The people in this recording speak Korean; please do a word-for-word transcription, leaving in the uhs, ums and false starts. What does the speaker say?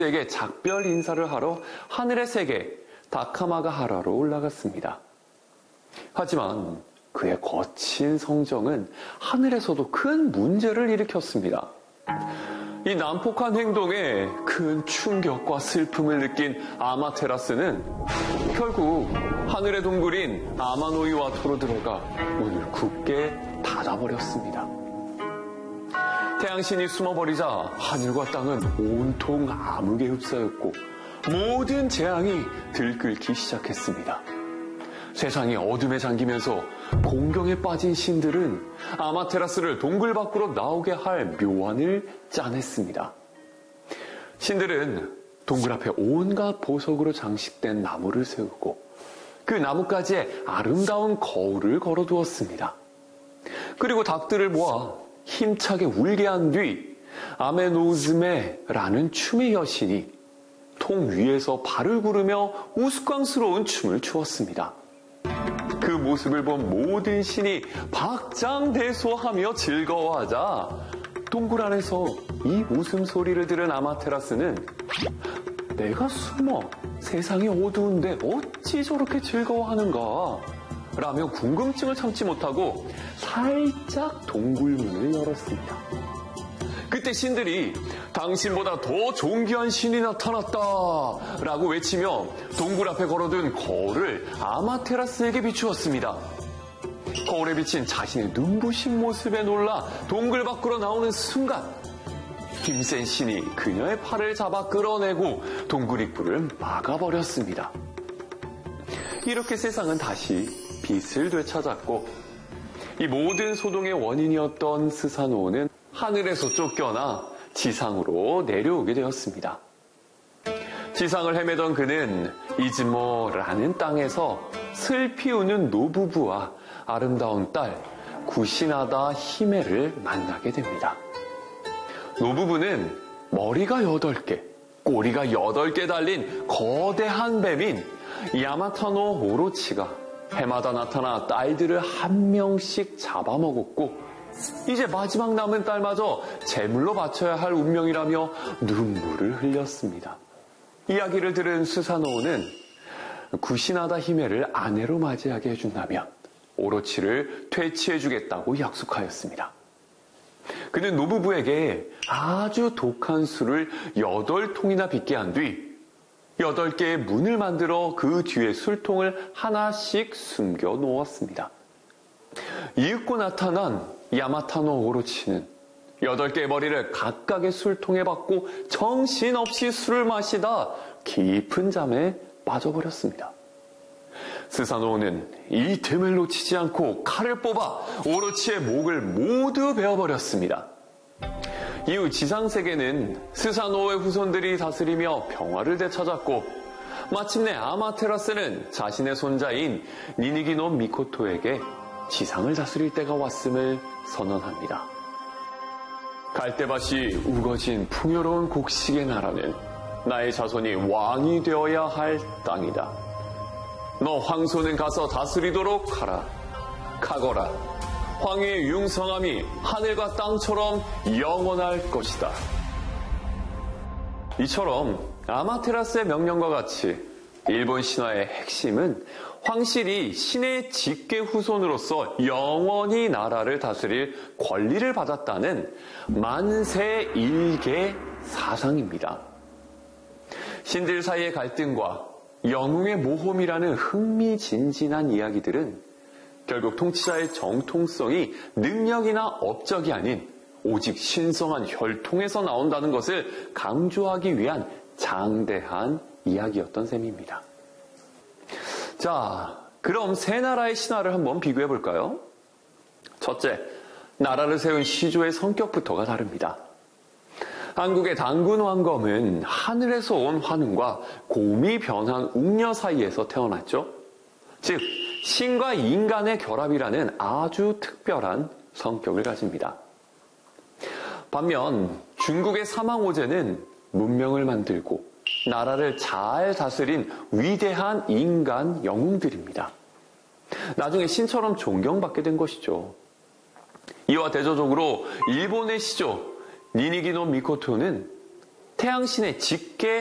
에게 작별 인사를 하러 하늘의 세계 다카마가하라로 올라갔습니다. 하지만 그의 거친 성정은 하늘에서도 큰 문제를 일으켰습니다. 이 난폭한 행동에 큰 충격과 슬픔을 느낀 아마테라스는 결국 하늘의 동굴인 아마노이와토로 들어가 문을 굳게 닫아버렸습니다. 태양신이 숨어버리자 하늘과 땅은 온통 암흑에 휩싸였고 모든 재앙이 들끓기 시작했습니다. 세상이 어둠에 잠기면서 공경에 빠진 신들은 아마테라스를 동굴 밖으로 나오게 할 묘안을 짜냈습니다. 신들은 동굴 앞에 온갖 보석으로 장식된 나무를 세우고 그 나뭇가지에 아름다운 거울을 걸어두었습니다. 그리고 닭들을 모아 힘차게 울게 한 뒤 아메노즈메라는 춤의 여신이 통 위에서 발을 구르며 우스꽝스러운 춤을 추었습니다. 그 모습을 본 모든 신이 박장대소하며 즐거워하자 동굴 안에서 이 웃음소리를 들은 아마테라스는 내가 숨어 세상이 어두운데 어찌 저렇게 즐거워하는가 라며 궁금증을 참지 못하고 살짝 동굴문을 열었습니다. 그때 신들이 당신보다 더 존귀한 신이 나타났다 라고 외치며 동굴 앞에 걸어둔 거울을 아마테라스에게 비추었습니다. 거울에 비친 자신의 눈부신 모습에 놀라 동굴 밖으로 나오는 순간 힘센 신이 그녀의 팔을 잡아 끌어내고 동굴 입구를 막아버렸습니다. 이렇게 세상은 다시 빛을 되찾았고 이 모든 소동의 원인이었던 스사노오는 하늘에서 쫓겨나 지상으로 내려오게 되었습니다. 지상을 헤매던 그는 이즈모라는 땅에서 슬피 우는 노부부와 아름다운 딸 구시나다 히메를 만나게 됩니다. 노부부는 머리가 여덟 개, 꼬리가 여덟 개 달린 거대한 뱀인 야마타노 오로치가 해마다 나타나 딸들을 한 명씩 잡아먹었고 이제 마지막 남은 딸마저 제물로 바쳐야 할 운명이라며 눈물을 흘렸습니다. 이야기를 들은 스사노오는 구시나다 히메를 아내로 맞이하게 해준다면 오로치를 퇴치해주겠다고 약속하였습니다. 그는 노부부에게 아주 독한 술을 여덟 통이나 빚게 한 뒤 여덟 개의 문을 만들어 그 뒤에 술통을 하나씩 숨겨 놓았습니다. 이윽고 나타난 야마타노 오로치는 여덟 개의 머리를 각각의 술통에 박고 정신없이 술을 마시다 깊은 잠에 빠져버렸습니다. 스사노오는 이 틈을 놓치지 않고 칼을 뽑아 오로치의 목을 모두 베어버렸습니다. 이후 지상세계는 스사노오의 후손들이 다스리며 평화를 되찾았고 마침내 아마테라스는 자신의 손자인 니니기노 미코토에게 지상을 다스릴 때가 왔음을 선언합니다. 갈대밭이 우거진 풍요로운 곡식의 나라는 나의 자손이 왕이 되어야 할 땅이다. 너 황소는 가서 다스리도록 하라. 가거라. 황후의 융성함이 하늘과 땅처럼 영원할 것이다. 이처럼 아마테라스의 명령과 같이 일본 신화의 핵심은 황실이 신의 직계 후손으로서 영원히 나라를 다스릴 권리를 받았다는 만세일계 사상입니다. 신들 사이의 갈등과 영웅의 모험이라는 흥미진진한 이야기들은 결국 통치자의 정통성이 능력이나 업적이 아닌 오직 신성한 혈통에서 나온다는 것을 강조하기 위한 장대한 이야기였던 셈입니다. 자, 그럼 세 나라의 신화를 한번 비교해 볼까요? 첫째, 나라를 세운 시조의 성격부터가 다릅니다. 한국의 당군왕검은 하늘에서 온 환웅과 곰이 변한 웅녀 사이에서 태어났죠. 즉, 신과 인간의 결합이라는 아주 특별한 성격을 가집니다. 반면 중국의 사망오제는 문명을 만들고 나라를 잘 다스린 위대한 인간 영웅들입니다. 나중에 신처럼 존경받게 된 것이죠. 이와 대조적으로 일본의 시조 니니기노 미코토는 태양신의 직계